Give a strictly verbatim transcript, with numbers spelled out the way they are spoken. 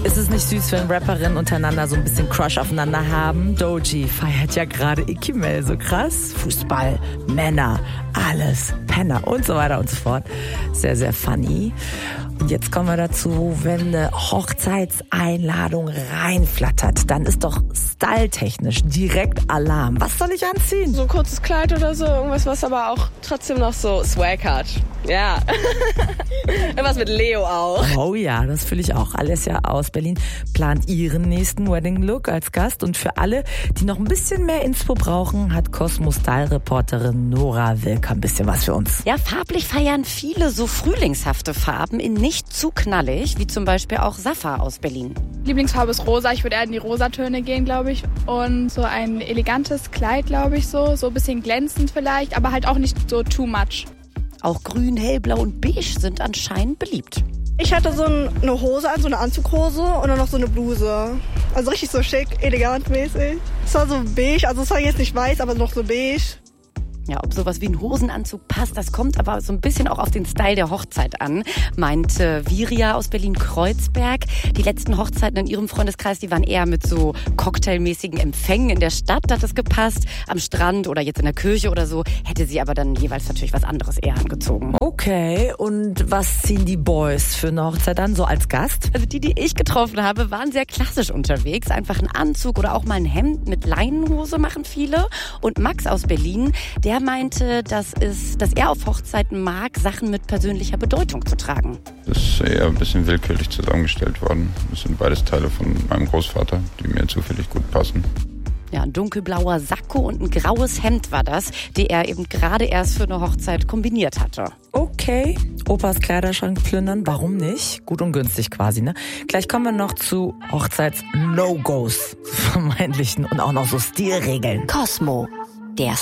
Ist es nicht süß, wenn Rapperinnen untereinander so ein bisschen Crush aufeinander haben? Doji feiert ja gerade Ikimel so krass. Fußball, Männer, alles, Penner und so weiter und so fort. Sehr, sehr funny. Und jetzt kommen wir dazu, wenn eine Hochzeitseinladung reinflattert, dann ist doch styletechnisch direkt Alarm. Was soll ich anziehen? So ein kurzes Kleid oder so, irgendwas, was aber auch trotzdem noch so Swag hat. Ja. Irgendwas mit Leo auch. Oh ja, das fühle ich auch. Alessia aus Berlin plant ihren nächsten Wedding-Look als Gast. Und für alle, die noch ein bisschen mehr Inspo brauchen, hat Cosmo-Style-Reporterin Nora Wilker ein bisschen was für uns. Ja, farblich feiern viele so frühlingshafte Farben in nicht zu knallig, wie zum Beispiel auch Safa aus Berlin. Lieblingsfarbe ist rosa. Ich würde eher in die Rosatöne gehen, glaube ich. Und so ein elegantes Kleid, glaube ich, so. So ein bisschen glänzend vielleicht, aber halt auch nicht so too much. Auch grün, hellblau und beige sind anscheinend beliebt. Ich hatte so eine Hose an, so eine Anzughose und dann noch so eine Bluse. Also richtig so schick, elegant mäßig. Es war so beige, also es war jetzt nicht weiß, aber noch so beige. Ja, ob sowas wie ein Hosenanzug passt, das kommt aber so ein bisschen auch auf den Style der Hochzeit an, meint äh, Viria aus Berlin-Kreuzberg. Die letzten Hochzeiten in ihrem Freundeskreis, die waren eher mit so cocktailmäßigen Empfängen in der Stadt, da hat es gepasst. Am Strand oder jetzt in der Kirche oder so, hätte sie aber dann jeweils natürlich was anderes eher angezogen. Okay, und was ziehen die Boys für eine Hochzeit an, so als Gast? Also die, die ich getroffen habe, waren sehr klassisch unterwegs. Einfach ein Anzug oder auch mal ein Hemd mit Leinenhose machen viele. Und Max aus Berlin, der meinte, dass, es, dass er auf Hochzeiten mag, Sachen mit persönlicher Bedeutung zu tragen. Das ist eher ein bisschen willkürlich zusammengestellt worden. Das sind beides Teile von meinem Großvater, die mir zufällig gut passen. Ja, ein dunkelblauer Sakko und ein graues Hemd war das, die er eben gerade erst für eine Hochzeit kombiniert hatte. Okay, Opas Kleiderschrank plündern, warum nicht? Gut und günstig quasi, ne? Gleich kommen wir noch zu Hochzeits-No-Gos, vermeintlichen und auch noch so Stilregeln. Cosmo, der